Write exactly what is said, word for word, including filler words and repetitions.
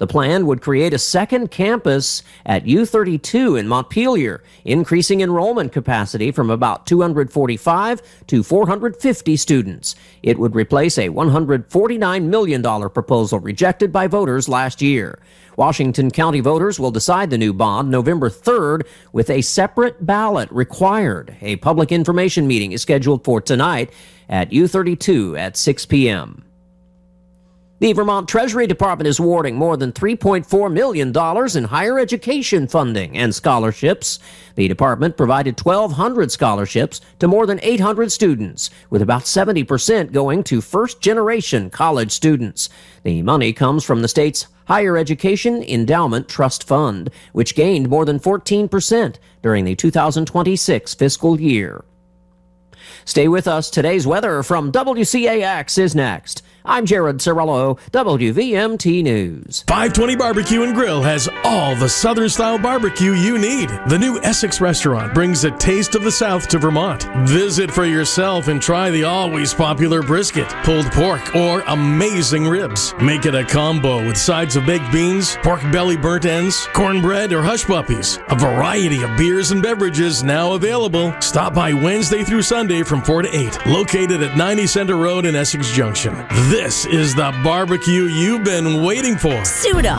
The plan would create a second campus at U thirty-two in Montpelier, increasing enrollment capacity from about two hundred forty-five to four hundred fifty students. It would replace a one hundred forty-nine million dollars proposal rejected by voters last year. Washington County voters will decide the new bond November third with a separate ballot required. A public information meeting is scheduled for tonight at U thirty-two at six p.m. The Vermont Treasury Department is awarding more than three point four million dollars in higher education funding and scholarships. The department provided twelve hundred scholarships to more than eight hundred students, with about seventy percent going to first-generation college students. The money comes from the state's Higher Education Endowment Trust Fund, which gained more than fourteen percent during the two thousand twenty-six fiscal year. Stay with us. Today's weather from W C A X is next. I'm Jared Cirillo, W V M T News. five twenty Barbecue and Grill has all the Southern-style barbecue you need. The new Essex restaurant brings a taste of the South to Vermont. Visit for yourself and try the always popular brisket, pulled pork, or amazing ribs. Make it a combo with sides of baked beans, pork belly burnt ends, cornbread, or hush puppies. A variety of beers and beverages now available. Stop by Wednesday through Sunday from four to eight. Located at ninety Center Road in Essex Junction. This is the barbecue you've been waiting for. Suit up.